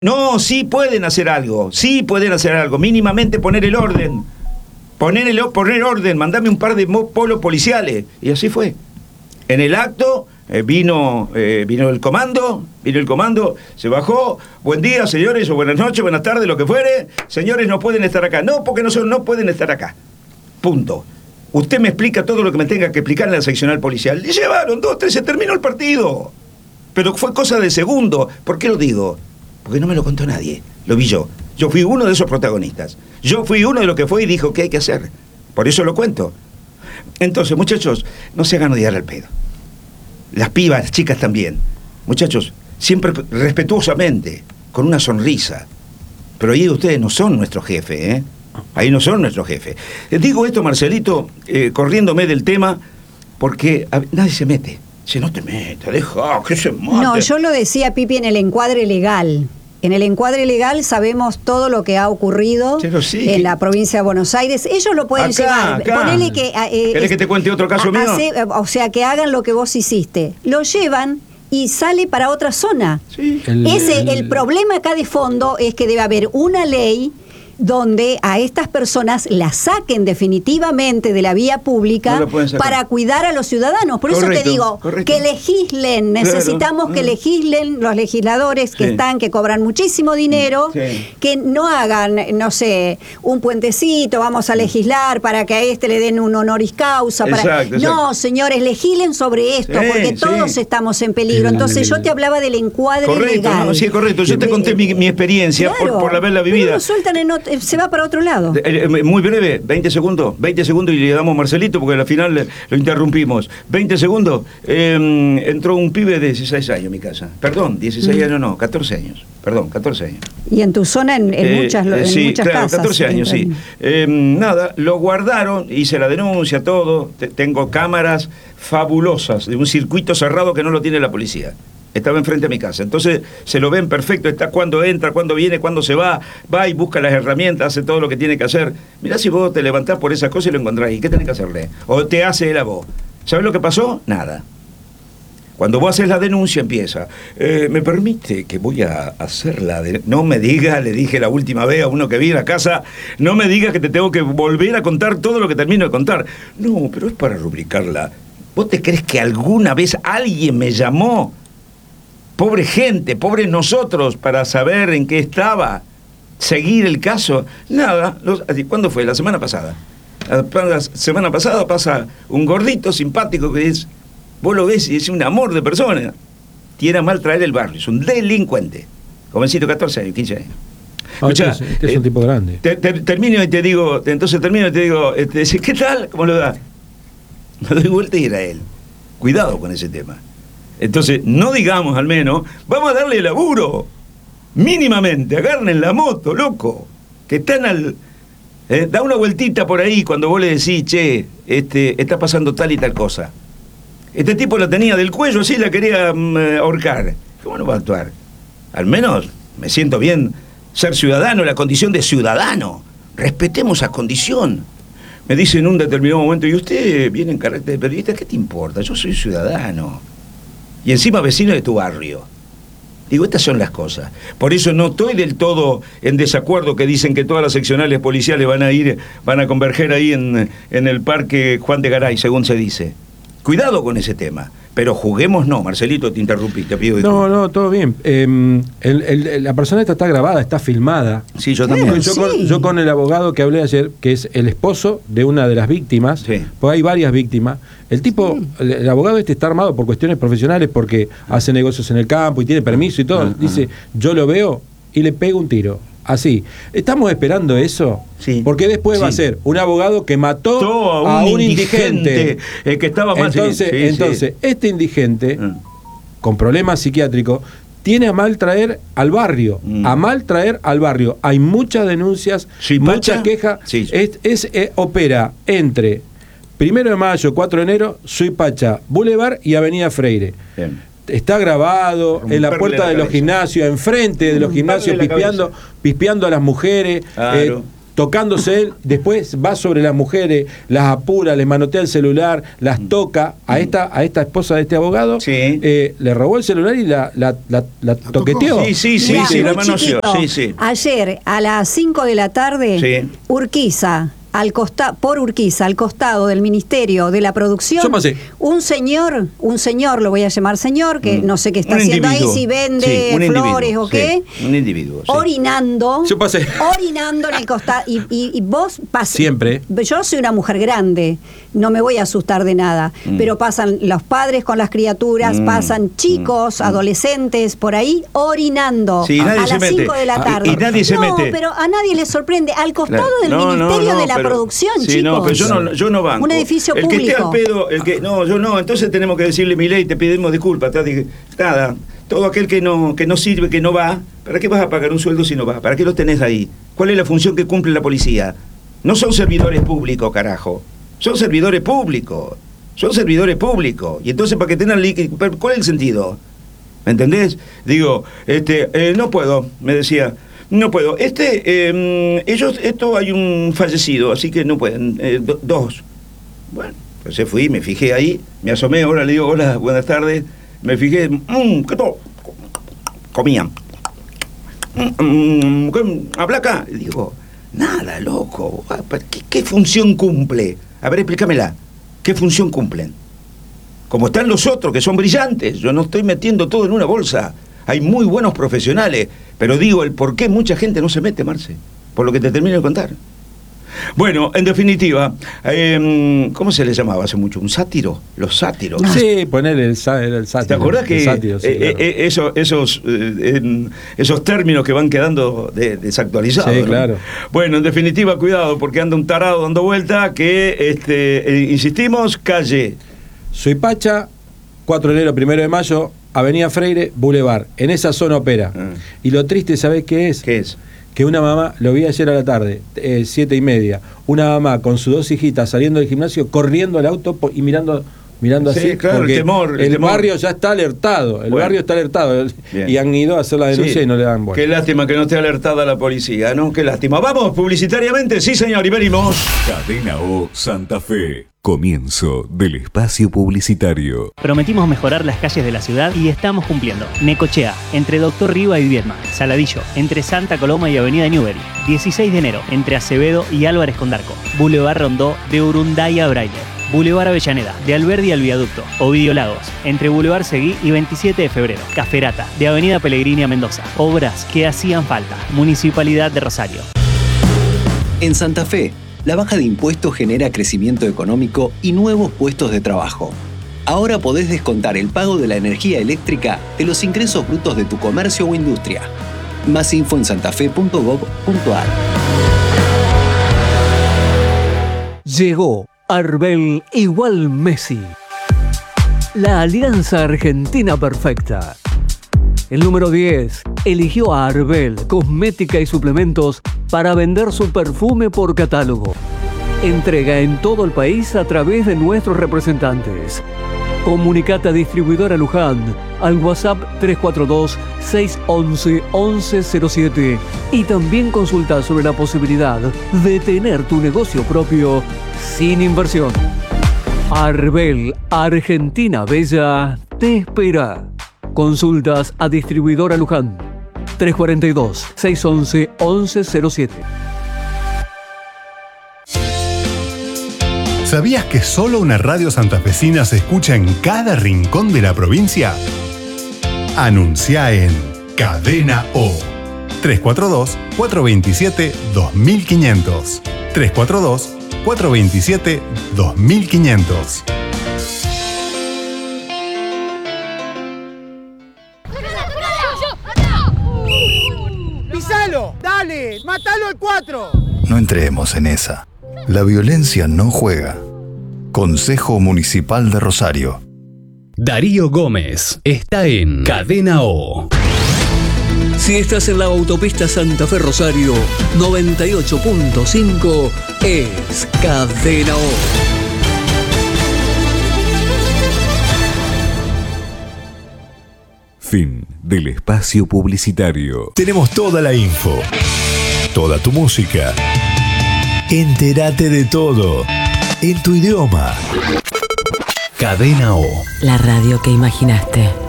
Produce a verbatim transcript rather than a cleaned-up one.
No, sí pueden hacer algo, sí pueden hacer algo, mínimamente poner el orden, poner, el, poner orden, mandarme un par de polos policiales, y así fue. En el acto eh, vino, eh, vino el comando, vino el comando, se bajó, buen día señores, o buenas noches, buenas tardes, lo que fuere, señores no pueden estar acá, no, porque no, son, no pueden estar acá, punto. Usted me explica todo lo que me tenga que explicar en la seccional policial, y llevaron dos, tres, se terminó el partido, pero fue cosa de segundo. ¿Por qué lo digo? Porque no me lo contó nadie, lo vi yo. Yo fui uno de esos protagonistas. Yo fui uno de los que fue y dijo qué hay que hacer. Por eso lo cuento. Entonces, muchachos, no se hagan odiar al pedo. Las pibas, las chicas también. Muchachos, siempre respetuosamente, con una sonrisa. Pero ahí ustedes no son nuestro jefe, ¿eh? Ahí no son nuestro jefe. Les digo esto, Marcelito, eh, corriéndome del tema, porque a, nadie se mete. Si no te metas, deja que se mate. No, yo lo decía, Pipi, en el encuadre legal. En el encuadre legal sabemos todo lo que ha ocurrido sí, en que... la provincia de Buenos Aires. Ellos lo pueden acá, llevar. Acá. Ponele que, eh, ¿Querés que te cuente otro caso a, mío? Hace, o sea, que hagan lo que vos hiciste. Lo llevan y sale para otra zona. Sí. El, Ese, el... el problema acá de fondo es que debe haber una ley donde a estas personas las saquen definitivamente de la vía pública no para cuidar a los ciudadanos. Por correcto, eso te digo, correcto. que legislen, necesitamos claro. que legislen los legisladores que sí. están, que cobran muchísimo dinero, sí. que no hagan, no sé, un puentecito, vamos a legislar para que a este le den un honoris causa. Para... Exacto, exacto. No, señores, legislen sobre esto, sí, porque sí. todos estamos en peligro. Entonces yo te hablaba del encuadre correcto, legal. No, sí, correcto. Yo te conté mi, mi experiencia claro, por, por haberla vivida. Lo sueltan en otro, se va para otro lado. Muy breve, veinte segundos, veinte segundos y le damos a Marcelito porque al final lo interrumpimos. veinte segundos, eh, entró un pibe de dieciséis años en mi casa. Perdón, dieciséis mm. años no, catorce años. Perdón, catorce años. Y en tu zona, en, en eh, muchas, en sí, muchas claro, casas. catorce años, sí. Eh, nada, lo guardaron, hice la denuncia, todo. Tengo cámaras fabulosas de un circuito cerrado que no lo tiene la policía. Estaba enfrente a mi casa, entonces se lo ven perfecto, está cuando entra, cuando viene, cuando se va, va y busca las herramientas, hace todo lo que tiene que hacer. Mirá si vos te levantás por esas cosas y lo encontrás ahí, ¿qué tenés que hacerle? O te hace él a vos. ¿Sabés lo que pasó? Nada. Cuando vos haces la denuncia empieza, eh, ¿me permite que voy a hacer la denuncia? No me diga, le dije la última vez a uno que viene a casa, no me digas que te tengo que volver a contar todo lo que termino de contar. No, pero es para rubricarla. ¿Vos te crees que alguna vez alguien me llamó? Pobre gente, pobres nosotros, para saber en qué estaba, seguir el caso. Nada, los, ¿cuándo fue? La semana pasada. La semana pasada pasa un gordito simpático que es, vos lo ves y es un amor de persona. Tiene a mal traer el barrio, es un delincuente. Jovencito, catorce años, quince años. Ah, Escuchá, este es, este es un tipo grande. Te, te, termino y te digo, te, entonces termino y te digo, este, ¿qué tal? ¿Cómo lo da? Me doy vuelta y era él. Cuidado con ese tema. Entonces, no digamos al menos, vamos a darle laburo, mínimamente, agarren la moto, loco, que están al... Eh, da una vueltita por ahí cuando vos le decís, che, este, está pasando tal y tal cosa. Este tipo la tenía del cuello, así la quería um, ahorcar. ¿Cómo no va a actuar? Al menos me siento bien ser ciudadano, la condición de ciudadano. Respetemos esa condición. Me dice en un determinado momento, ¿y usted viene en carácter de periodista? ¿Qué te importa? Yo soy ciudadano. Y encima vecino de tu barrio. Digo, estas son las cosas. Por eso no estoy del todo en desacuerdo que dicen que todas las seccionales policiales van a ir, van a converger ahí en, en el parque Juan de Garay, según se dice. Cuidado con ese tema. Pero juguemos no, Marcelito, te interrumpí, te pido disculpas. No, no, todo bien. Eh, el, el, la persona esta está grabada, está filmada. Sí, yo también. Yo, sí. con, yo con el abogado que hablé ayer, que es el esposo de una de las víctimas, sí. Porque hay varias víctimas. El tipo, sí. el, el abogado este está armado por cuestiones profesionales, porque hace negocios en el campo y tiene permiso y todo. Uh-huh. Dice, yo lo veo y le pego un tiro. Así. ¿Estamos esperando eso? Sí. Porque después sí. va a ser un abogado que mató Todo a un, a un indigente. indigente. El que estaba más Entonces, sí, entonces sí. este indigente, mm. con problemas psiquiátricos, tiene a mal traer al barrio. Mm. A mal traer al barrio. Hay muchas denuncias, sí, muchas quejas. Sí. Es, es, es, opera entre primero de mayo, cuatro de enero, Suipacha, Boulevard y Avenida Freire. Bien. Está grabado en la puerta la de los gimnasios, enfrente de los gimnasios, pispeando, pispeando a las mujeres. Claro. Eh, tocándose él, después va sobre las mujeres, las apura, les manotea el celular, las toca. A esta, a esta esposa de este abogado, sí. eh, le robó el celular y la, la, la, la toqueteó. Sí, sí, sí, Mirá, sí, la manoseó. Sí, sí. Ayer a las cinco de la tarde, sí. Urquiza, al costa, por Urquiza, al costado del Ministerio de la Producción, un señor, un señor, lo voy a llamar señor, que mm. no sé qué está un haciendo individuo. Ahí, si vende sí, flores o qué, sí, un individuo, sí. orinando, yo pasé. orinando en el costado, y, y, y vos pasás. Siempre. Yo soy una mujer grande, no me voy a asustar de nada, mm. pero pasan los padres con las criaturas, mm. pasan chicos, mm. adolescentes, por ahí, orinando sí, a las cinco de la tarde. Y, y nadie se no, mete. pero a nadie le sorprende, al costado la, del no, Ministerio no, no, de la pero, Producción, sí, chicos. No, pero yo no, yo no banco. Un edificio el público. El que esté al pedo, el que, no, yo no, entonces tenemos que decirle, Milei, te pedimos disculpas, nada, todo aquel que no, que no sirve, que no va, ¿para qué vas a pagar un sueldo si no va? ¿Para qué los tenés ahí? ¿Cuál es la función que cumple la policía? No son servidores públicos, carajo. Son servidores públicos. Son servidores públicos. Y entonces, para que tengan líquido, ¿cuál es el sentido? ¿Me entendés? Digo, este, eh, no puedo, me decía. No puedo. Este, eh, ellos, esto hay un fallecido, así que no pueden. Eh, do, dos. Bueno, pues se fui, me fijé ahí, me asomé, ahora le digo, hola, buenas tardes. Me fijé, mmm, ¿qué todo? Comían. Mm, mm, habla acá. Y digo, nada, loco. ¿Qué, ¿Qué función cumple? A ver, explícamela. ¿Qué función cumplen? Como están los otros, que son brillantes. Yo no estoy metiendo todo en una bolsa. Hay muy buenos profesionales, pero digo el por qué mucha gente no se mete, Marce, por lo que te termino de contar. Bueno, en definitiva, eh, ¿cómo se le llamaba hace mucho? ¿Un sátiro? Los sátiros. Sí, ponele el, el sátiro. ¿Te acordás que sátiro, sí, eh, claro. eh, eso, esos, eh, esos términos que van quedando de, desactualizados? Sí, ¿no? claro. Bueno, en definitiva, cuidado, porque anda un tarado dando vuelta que, este, eh, insistimos, calle Suipacha, cuatro de enero, primero de mayo, Avenida Freire, Boulevard. En esa zona opera. Ah. Y lo triste, ¿sabés qué es? ¿Qué es? Que una mamá, lo vi ayer a la tarde, eh, siete y media, una mamá con sus dos hijitas saliendo del gimnasio, corriendo al auto y mirando mirando sí, así, claro, porque el temor, el el temor. barrio ya está alertado, el bueno. barrio está alertado. Bien. Y han ido a hacer la denuncia sí. y no le dan bola. Qué lástima que no esté alertada la policía, ¿no? Qué lástima. Vamos, publicitariamente, sí señor, y venimos. Cadena O Santa Fe. Comienzo del espacio publicitario. Prometimos mejorar las calles de la ciudad y estamos cumpliendo. Necochea, entre Doctor Riva y Viedma. Saladillo, entre Santa Coloma y Avenida Newbery. dieciséis de enero, entre Acevedo y Álvarez Condarco. Boulevard Rondó, de Urunday a Braille. Boulevard Avellaneda, de Alberdi al Viaducto. Ovidio Lagos, entre Boulevard Seguí y veintisiete de febrero. Caferata, de Avenida Pellegrini a Mendoza. Obras que hacían falta. Municipalidad de Rosario. En Santa Fe, la baja de impuestos genera crecimiento económico y nuevos puestos de trabajo. Ahora podés descontar el pago de la energía eléctrica de los ingresos brutos de tu comercio o industria. Más info en santafe punto gob punto ar. Llegó Arbel igual Messi. La alianza argentina perfecta. El número diez eligió a Arbel, cosmética y suplementos, para vender su perfume por catálogo. Entrega en todo el país a través de nuestros representantes. Comunicate a Distribuidora Luján al WhatsApp tres cuatro dos, seis uno uno, uno cero siete y también consulta sobre la posibilidad de tener tu negocio propio sin inversión. Arbel, Argentina Bella, te espera. Consultas a Distribuidora Luján tres cuatro dos, seis uno uno, uno cero siete. ¿Sabías que solo una radio santafesina se escucha en cada rincón de la provincia? Anuncia en Cadena O. tres cuatro dos, cuatro dos siete, dos mil quinientos. tres cuatro dos, cuatro dos siete, dos mil quinientos. ¡Pisalo! ¡Dale! ¡Mátalo al cuatro! No entremos en esa. La violencia no juega. Consejo Municipal de Rosario. Darío Gómez está en Cadena O. Si estás en la autopista Santa Fe Rosario, noventa y ocho punto cinco es Cadena O. Fin del espacio publicitario. Tenemos toda la info, toda tu música Entérate de todo en tu idioma. Cadena O. La radio que imaginaste.